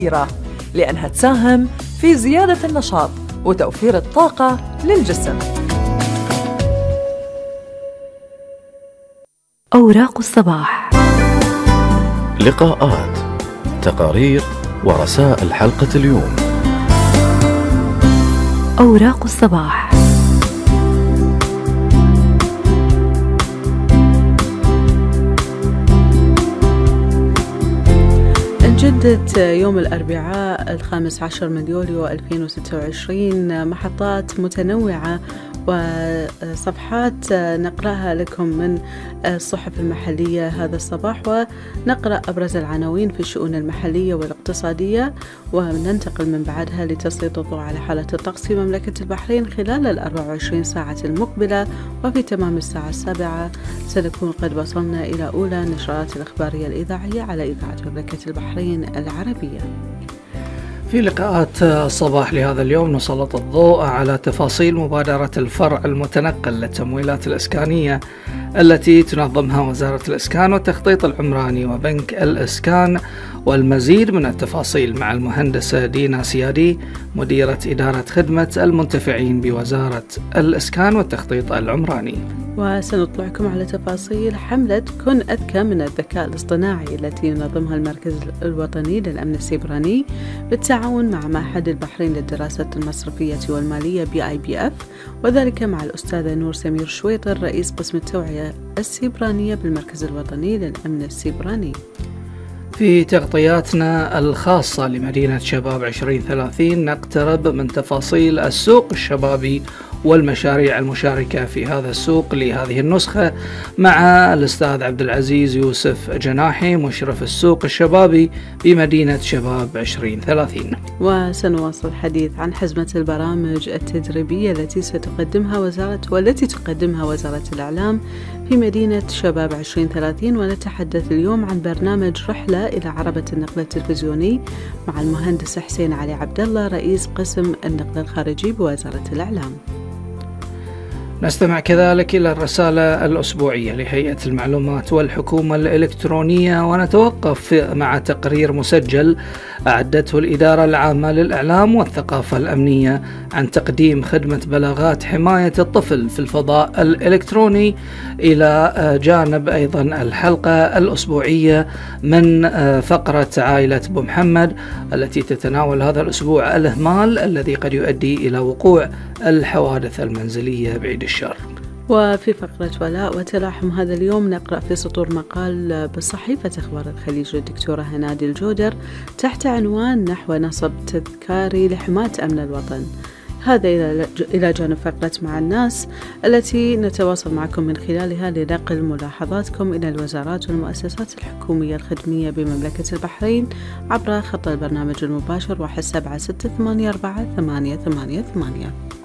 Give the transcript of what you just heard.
لأنها تساهم في زيادة النشاط وتوفير الطاقة للجسم. أوراق الصباح، لقاءات، تقارير ورسائل حلقة اليوم. أوراق الصباح. جدت يوم الأربعاء 15 من يوليو 2026 محطات متنوعة وصفحات نقرأها لكم من الصحف المحلية هذا الصباح، ونقرأ أبرز العناوين في الشؤون المحلية والاقتصادية، وننتقل من بعدها لتسليط الضوء على حالة الطقس في مملكة البحرين خلال 24 ساعة المقبلة. وفي تمام الساعة 7 سنكون قد وصلنا إلى أولى النشرات الإخبارية الإذاعية على إذاعة مملكة البحرين العربية. في لقاءات الصباح لهذا اليوم نسلط الضوء على تفاصيل مبادرة الفرع المتنقل للتمويلات الإسكانية التي تنظمها وزارة الإسكان والتخطيط العمراني وبنك الإسكان، والمزيد من التفاصيل مع المهندسة دينا سيادي مديرة إدارة خدمة المنتفعين بوزارة الإسكان والتخطيط العمراني. وسنطلعكم على تفاصيل حملة كن أذكى من الذكاء الاصطناعي التي ينظمها المركز الوطني للأمن السيبراني بالتعاون مع معهد البحرين للدراسات المصرفية والمالية BIBF، وذلك مع الأستاذة نور سمير شويطر رئيس قسم التوعية السيبرانية بالمركز الوطني للأمن السيبراني. في تغطياتنا الخاصة لمدينة شباب 2030 نقترب من تفاصيل السوق الشبابي والمشاريع المشاركة في هذا السوق لهذه النسخة مع الأستاذ عبد العزيز يوسف جناحي مشرف السوق الشبابي بمدينة شباب 2030. وسنواصل الحديث عن حزمة البرامج التدريبية التي تقدمها وزارة الإعلام في مدينة شباب 2030، ونتحدث اليوم عن برنامج رحلة إلى عربة النقل التلفزيوني مع المهندس حسين علي عبد الله رئيس قسم النقل الخارجي بوزارة الإعلام. نستمع كذلك إلى الرسالة الأسبوعية لهيئة المعلومات والحكومة الإلكترونية، ونتوقف مع تقرير مسجل أعدته الإدارة العامة للإعلام والثقافة الأمنية عن تقديم خدمة بلاغات حماية الطفل في الفضاء الإلكتروني، إلى جانب أيضا الحلقة الأسبوعية من فقرة عائلة أبو محمد التي تتناول هذا الأسبوع الإهمال الذي قد يؤدي إلى وقوع الحوادث المنزلية بعيد الشر. وفي فقرة ولاء وتلاحم هذا اليوم نقرأ في سطور مقال بصحيفة أخبار الخليج للدكتورة هنادي الجودر تحت عنوان نحو نصب تذكاري لحماية أمن الوطن. هذا إلى جانب فقرة مع الناس التي نتواصل معكم من خلالها لنقل ملاحظاتكم إلى الوزارات والمؤسسات الحكومية الخدمية بمملكة البحرين عبر خط البرنامج المباشر 17684888.